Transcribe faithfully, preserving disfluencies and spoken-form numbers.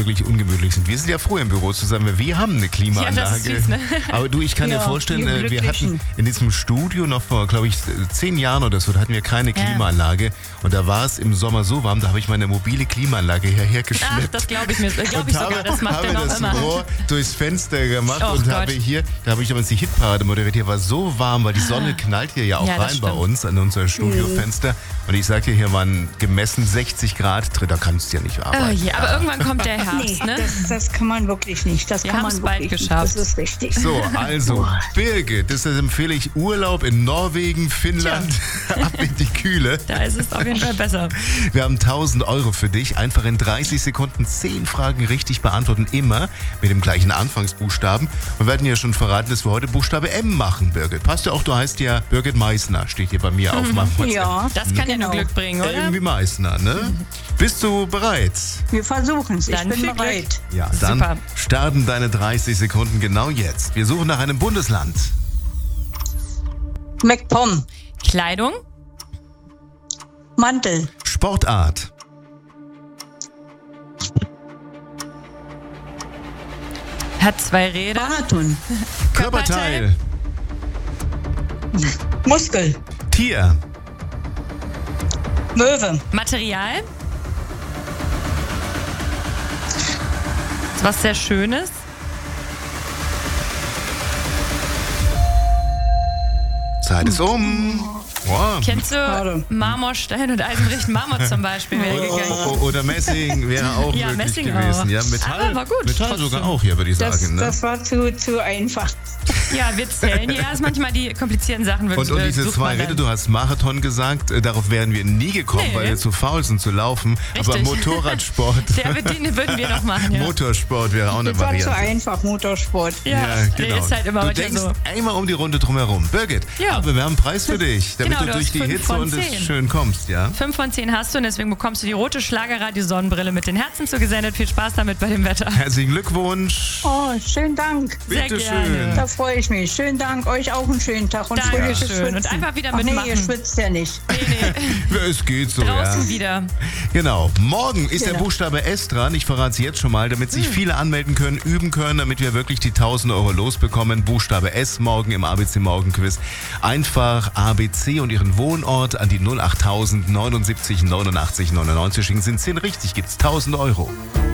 wirklich ungemütlich sind. Wir sind ja froh im Büro zusammen, weil wir haben eine Klimaanlage. Ja, das ist süß, ne? Aber du, ich kann Ja, dir vorstellen, wir äh, wir hatten in diesem Studio noch vor, glaube ich, zehn Jahren oder so, da hatten wir keine Klimaanlage. Und da war es im Sommer so warm, da habe ich meine mobile Klimaanlage hierher geschleppt. Ach, das glaube ich mir. Glaube ich sogar, das macht habe er noch das immer. Rohr durchs Fenster gemacht Oh und Gott. habe hier, da habe ich damals die Hitparade moderiert, hier war so warm, weil die Sonne knallt hier ja auch Ja, das rein bei stimmt. uns an unser Studiofenster. Und ich sage dir, hier waren gemessen sechzig Grad, da kannst du ja nicht Oh arbeiten. je, aber irgendwann kommt der Herbst, Nee, ne? das, das kann man wirklich nicht. Das Wir kann haben's man bald wirklich geschafft. nicht. Das ist richtig. So, also, Birgit, das empfehle ich Urlaub in Norwegen, Finnland, ab in die Kühle. Da ist es auf jeden Fall besser. Wir haben tausend Euro für dich. Einfach in dreißig Sekunden zehn Fragen richtig beantworten. Immer mit dem gleichen Anfangsbuchstaben. Und wir hatten ja schon verraten, dass wir heute Buchstabe M machen, Birgit. Passt ja auch, du heißt ja Birgit Meissner, steht hier bei mir auf meinem WhatsApp. Ja, Das kann ja genau. nur Glück bringen, oder? Irgendwie Meissner, ne? Bist du bereit? Wir versuchen es. Ich Dann bin viel Glück. bereit. Ja, dann Super. starten deine dreißig Sekunden genau jetzt. Wir suchen nach einem Bundesland. MacPom. Kleidung, Mantel. Sportart. hat zwei Räder. Marathon. Körperteil. Muskel. Tier. Möwe. Material. Was sehr Schönes. Zeit ist um. Wow. Kennst du Schade. Marmorstein und Eisenricht Marmor zum Beispiel? Wäre gegangen. O- o- Oder Messing wäre auch Ja, möglich Messing gewesen. auch. Ja, Metall, Aber war gut, Metall trotzdem. sogar auch hier, würde ich Das, sagen. Ne? das war zu, zu einfach. Ja, wir zählen ja erst manchmal die komplizierten Sachen wirklich. Und, und äh, diese sucht zwei man dann. Räder, du hast Marathon gesagt, äh, darauf wären wir nie gekommen, Nee. weil wir zu faul sind zu laufen. Aber Richtig. Motorradsport, Der wird, den würden wir noch machen, ja. Motorsport wäre auch eine Das war zu Variante. einfach, Motorsport. Ja, der ist halt immer du manchmal denkst so. einmal um die Runde drumherum. Birgit, Ja. aber wir haben einen Preis für dich, damit Genau, du du durch hast die fünf Hitze von und es zehn. schön kommst, ja? Fünf von zehn hast du und deswegen bekommst du die rote Schlagerradio-Sonnenbrille mit den Herzen zugesendet. Viel Spaß damit bei dem Wetter. Herzlichen Glückwunsch. Oh, schönen Dank. Sehr Bitte gerne. schön. Da freue ich mich. Schönen Dank. Euch auch einen schönen Tag und fröhliches Dankeschön. Schwitzen. Und einfach wieder Ach nee, mitmachen. ihr schwitzt ja nicht. Nee, nee. Es geht so, Draußen ja. wieder. Genau. Morgen ist der Genau. Buchstabe S dran. Ich verrate es jetzt schon mal, damit Hm. sich viele anmelden können, üben können, damit wir wirklich die tausend Euro losbekommen. Buchstabe S morgen im A B C Morgenquiz. Einfach A B C und Ihren Wohnort an die null achttausend neunundsiebzig neunundachtzig neunundneunzig schicken. Sind zehn richtig, gibt's tausend Euro.